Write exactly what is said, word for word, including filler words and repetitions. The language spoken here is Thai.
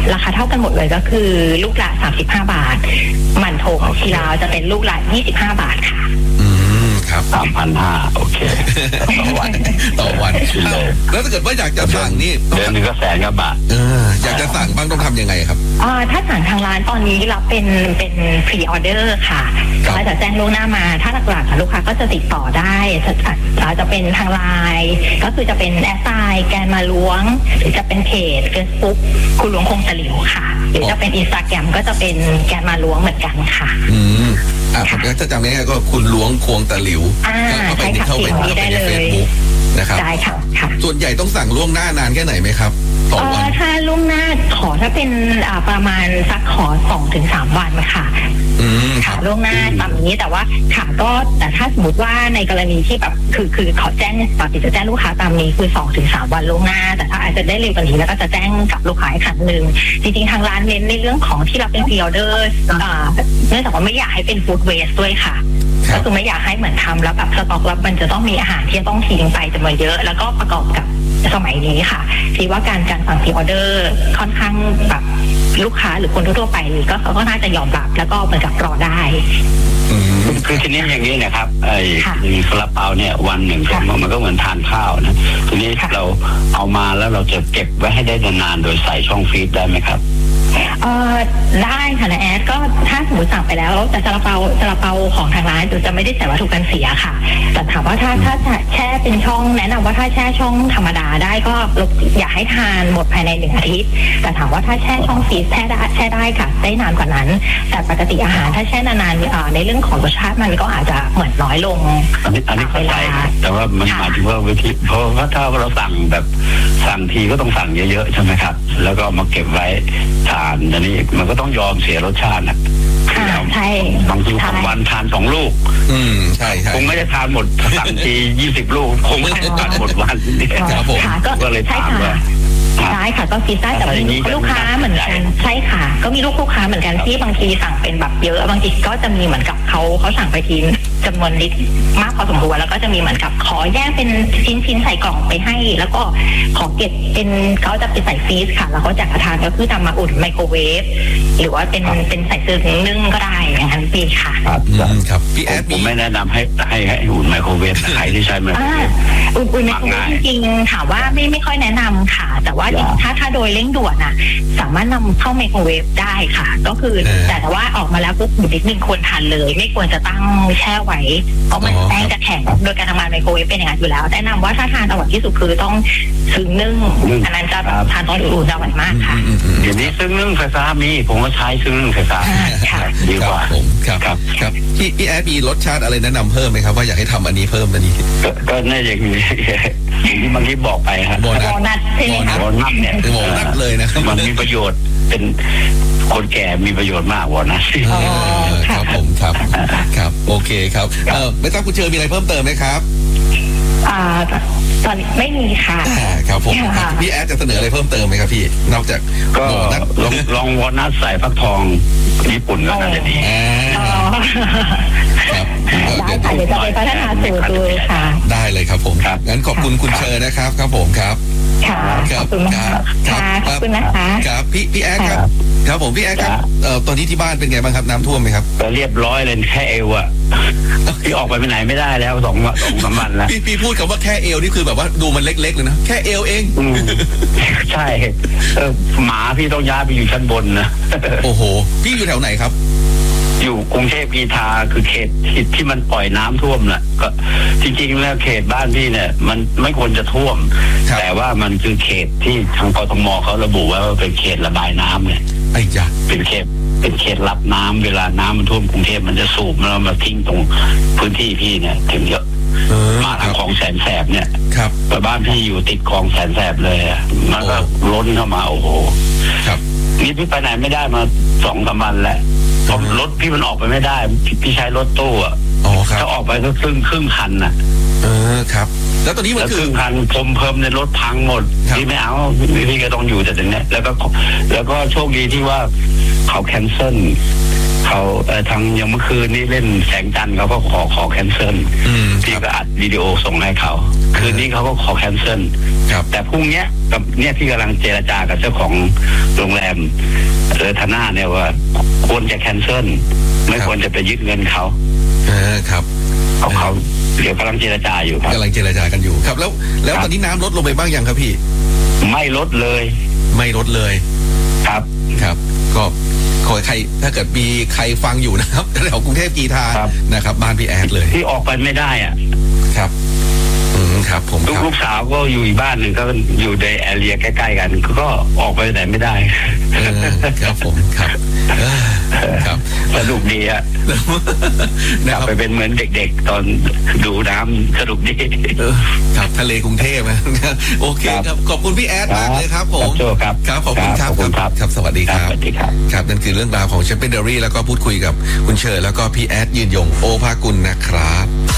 ราคาเท่ากันหมดเลยก็คือลูกละสามสิบห้าบาทหมั่นโถของที่เราจะเป็นลูกละยี่สิบห้าบาทค่ะอืมครับสามพันห้าโอเคต่อวันต่อวันแล้วถ้าเกิดว่าอยากจะสั่งนี่เดือนนึงก็แสนกว่าบาทเอออยากจะสั่งบ้างต้องทำยังไงครับอ่าถ้าสั่งทางร้านตอนนี้รับเป็นเป็นพรีออเดอร์ค่ะก็จะแจ้งล่วงหน้ามาถ้าหลักๆลูกค้าก็จะติดต่อได้จะจะเป็นทางไลน์ก็คือจะเป็นแอสไซน์แกนมาล้วงหรือจะเป็นเพจ Facebook คุณล้วงคงตะหลิวค่ะหรือจะเป็น Instagram ก็จะเป็นแกนมาล้วงเหมือนกันค่ะอืมอ่าผมถ้าจำง่ายๆก็คุณล้วงควงตะหลิวก็ไปเข้าไปใน Facebook นะครับได้ค่ะค่ะส่วนใหญ่ต้องสั่งล่วงหน้านานแค่ไหนไหมครับต่อวันถ้าล่วงหน้าขอถ้าเป็นอ่าประมาณสักขอสองถึงสามวันค่ะอืมค่ะล่วงหน้าตามนี้แต่ว่าค่ะก็แต่ถ้าสมมติว่าในกรณีที่แบบคือคือขอแจ้งปกติจะแจ้งลูกค้าตามนี้คือสองถึงสามวันล่วงหน้าแต่ถ้าอาจจะได้เร็วกว่านี้แล้วก็จะแจ้งกับลูกค้าอีกครั้งหนึ่งจริงๆทางร้านเน้นในเรื่องของที่รับเป็นพรีออเดอร์อ่าเนื่องจากว่าไม่อยากให้เป็นฟู้ดเวสต์ด้วยค่ะก็คือไม่อยากให้เหมือนทำแล้วแบบสต็อกแล้วมันจะต้องมีอาหารที่จะต้องทิ้งไปจำนวนเยอะแล้วก็ประกอบกับสมัยนี้ค่ะที่ว่าการการสั่งพรีออเดอร์ค่อนข้างแบบลูกค้าหรือคนทั่วไปก็เขาก็น่าจะยอมรับแล้วก็เหมือนกับรอได้คือทีนี้อย่างนี้นะครับไอ้ซาลาเปาเนี่ยวันหนึ่งมันก็เหมือนทานข้าวนะทีนี้เราเอามาแล้วเราจะเก็บไว้ให้ได้นานๆโดยใส่ช่องฟรีซได้ไหมครับเอ่อได้ค่ะนะแอดก็ถ้าสมมติสั่งไปแล้วแต่ซาลาเปาซาลาเปาของทางร้านจะไม่ได้ใส่วัตถุกันเสียค่ะแต่ถามว่าถ้าถ้าแช่เป็นช่องแนะนำว่าถ้าแช่ช่องธรรมดาได้ก็อยากให้ทานหมดภายในหนึ่งอาทิตย์แต่ถามว่าถ้าแช่ช่องฟรีซแช่ได้แช่ได้ค่ะได้นานกว่านั้นแต่ปกติอาหารถ้าแช่นานๆในเรื่องของรสชาติมันก็อาจจะเหมือนน้อยลงอันนี้อันนี้เข้าใจแต่ว่ามันหมายถึงว่าวิธีเพราะว่าถ้าเราสั่งแบบสั่งทีก็ต้องสั่งเยอะๆใช่ไหมครับแล้วก็มาเก็บไว้ทานอันนี้มันก็ต้องยอมเสียรสชาตินะใช่บางทีสองวันทานสองลูกอืมใช่ใช่คงไม่ได้ทานหมดสั่งทียี่สิบลูกคงไม่ได้ทานหมดวันครับผมก็เลยถามว่าใช่ค่ะก็พิซซ่าแต่มีลูกค้าเหมือนกันใช่ค่ะก็มีลูกลูกค้าเหมือนกันที่บางทีสั่งเป็นแบบเยอะบางทีก็จะมีเหมือนกับเขาเขาสั่งไปทีจำนวนลิตรมากพอสมควรแล้วก็จะมีเหมือนกับขอแยกเป็นชิ้นๆใส่กล่องไปให้แล้วก็ขอเก็บเป็นเขาจะเป็นใส่ฟรีซค่ะแล้วเขาจะกระทานก็คือทำมาอุ่นไมโครเวฟหรือว่าเป็นเป็นใส่ซึ้งนึ่งก็ได้อย่างนั้นปีค่ะครับครับพี่แอดผมไม่แนะนำให้ให้ให้อุ่นไมโครเวฟใครที่ใช้ไมโครเวฟอุ่นอุ่นไมโครเวฟจริงๆถามว่าไม่ไม่ค่อยแนะนำค่ะแต่ว่าถ้าถ้าโดยเร่งด่วนอ่ะสามารถนำเข้าไมโครเวฟได้ค่ะก็คือแต่แต่ว่าออกมาแล้วปุ๊บนิดนึงควรทานเลยไม่ควรจะตั้งแช่ไว้เพราะมันแป้งจะแข็งโดยการทำงานไมโครเวฟเป็นอย่างนั้นอยู่แล้วแนะนำว่าถ้าทานอร่อยที่สุดคือต้องซึ้งนึ่งอันนั้นจะทานตอนอุ่นๆจะอร่อยมากค่ะเดี๋ยวนี้ซึ้งนึ่งไฟฟ้ามีผมก็ใช้ซึ้งนึ่งไฟฟ้าดีกว่าผมครับครับครับพี่พี่แอดมีรสชาติอะไรแนะนำเพิ่มไหมครับว่าอยากให้ทำอันนี้เพิ่มอันนี้ก็น่าจะมีที่บางทีบอกไปครับโบนัสใช่ไหมคะโบนัสเนี่ยโบนัสเลยนะมันมีประโยชน์เป็นคนแก่มีประโยชน์มากวะนะครับผมครับครับโอเคครับเออไม่ทราบคุณเชอมีอะไรเพิ่มเติมไหมครับอ่าตอนไม่มีค่ะครับผมพี่แอดจะเสนออะไรเพิ่มเติมไหมครับพี่นอกจากก็ลองลองวอลนัทใส่ฟักทองญี่ปุ่นก็น่าจะดีครับได้ค่ะเดี๋ยวจะไปพัฒนาสูตรดูค่ะได้เลยครับผมงั้นขอบคุณคุณเชอนะครับครับผมครับค่ะขอบคุณครับขอบคุณนะคะครับพี่พี่แอดครับครับผมพี่แอดครับเอ่อตอนนี้ที่บ้านเป็นไงบ้างครับน้ำท่วมไหมครับเรียบร้อยเลยแค่เอวอะพี่ออกไปไปไหนไม่ได้แล้วสองสองสามวันแล้วพี่พี่พูดคำว่าแค่เอวนี่คือแบบว่าดูมันเล็กๆเลยนะแค่เอวเองใช่หมาพี่ต้องย้ายไปอยู่ชั้นบนนะโอ้โหพี่อยู่แถวไหนครับอยู่กรุงเทพกีทาคือเขตที่มันปล่อยน้ำท่วมแหละก็จริงๆแล้วเขตบ้านพี่เนี่ยมันไม่ควรจะท่วมแต่ว่ามันคือเขตที่ทางกทมเขาระบุไว้ว่าเป็นเขตระบายน้ำเนี่ยไอ้จ้ะเป็นเขตเป็นเขตรับน้ำเวลาน้ำมันท่วมกรุงเทพมันจะสูบแล้วมาทิ้งตรงพื้นที่พี่เนี่ยถึงเยอะมาทางคลองแสนแสบเนี่ยครับแต่บ้านพี่อยู่ติดคลองแสนแสบเลยมันก็ล้นเข้ามาโอ้โหครับนี่พี่ไปไหนไม่ได้มาสองสามวันแล้วรถพี่มันออกไปไม่ได้พี่ใช้รถตู้อ่ะถ้าออกไปก็ครึ่งครึ่งคันน่ะเออครับแล้วตอนนี้มันคือครึ่งคันพรมเพิ่มในรถพังหมดพี่ไม่เอาพี่ก็ต้องอยู่แต่ตรงนี้แล้วก็แล้วก็โชคดีที่ว่าเขาแคนเซิลเขาเอ่อทางยังเมื่อคืนนี้เล่นแสงจันทร์เขาก็ขอขอแคนเซิลพี่ก็อัดวิดีโอส่งให้เขาคืนนี้เขาก็ขอแคนเซิลแต่พรุ่งนี้กับเนี่ยพี่กำลังเจรจากับเจ้าของโรงแรมเออธนาเนี่ยว่าควรจะแคนเซิลไม่ควรจะไปยึดเงินเขาเออครับเขาเขาเดี๋ยวกำลังเจรจาอยู่ครับกำลังเจรจากันอยู่ครับแล้วแล้วตอนนี้น้ำลดลงไปบ้างยังครับพี่ไม่ลดเลยไม่ลดเลยครับครับก็ขอใครถ้าเกิดมีใครฟังอยู่นะครับแถวกรุงเทพกีฬานะครับบ้านพี่แอดเลยที่ออกไปไม่ได้อ่ะครับอืมครับผมลูกลูกสาวก็อยู่อีกบ้านหนึ่งก็อยู่ในแอเรียใกล้ๆกันก็ออกไปไหนไม่ได้ครับผมครับครับสนุกดีอะกลับไปเป็นเหมือนเด็กๆตอนดูน้ำสนุกดีครับทะเลกรุงเทพนะโอเคครับขอบคุณพี่แอดมากเลยครับผมครับครับขอบคุณครับครับสวัสดีครับสวัสดีครับครับนั่นคือเรื่องราวของแชมเปี้ยนเดอรี่แล้วก็พูดคุยกับคุณเชอร์แล้วก็พี่แอดยืนยงโอภากุลนะครับ